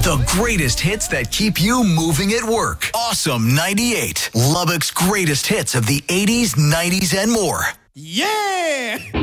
The greatest hits that keep you moving at work. Awesome 98. Lubbock's greatest hits of the 80s, 90s, and more. Yeah!